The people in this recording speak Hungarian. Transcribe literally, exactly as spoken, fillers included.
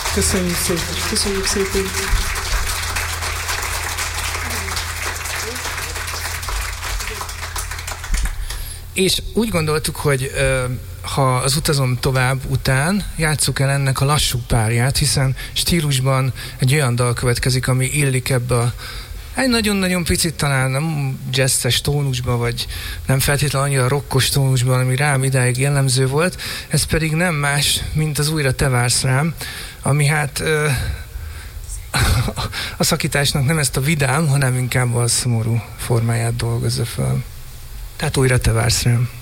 Köszönjük szépen. Köszönjük szépen. És úgy gondoltuk, hogy ha az Utazom tovább után játsszuk el ennek a lassú párját, hiszen stílusban egy olyan dal következik, ami illik ebbe a egy nagyon-nagyon picit talán nem jazzes tónusban, vagy nem feltétlenül annyira rockos tónusban, ami rám idáig jellemző volt. Ez pedig nem más, mint az Újra te vársz rám, ami hát ö, a szakításnak nem ezt a vidám, hanem inkább a szomorú formáját dolgozza fel. Tehát Újra te vársz rám.